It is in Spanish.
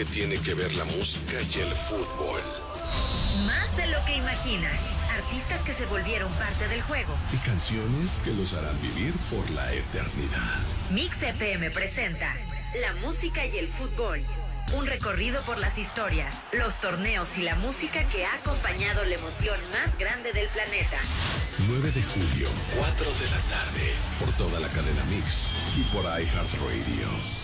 que tiene que ver la música y el fútbol. Más de lo que imaginas. Artistas que se volvieron parte del juego. Y canciones que los harán vivir por la eternidad. Mix FM presenta la música y el fútbol. Un recorrido por las historias, los torneos y la música que ha acompañado la emoción más grande del planeta. 9 de julio, 4 de la tarde, por toda la cadena Mix y por iHeartRadio.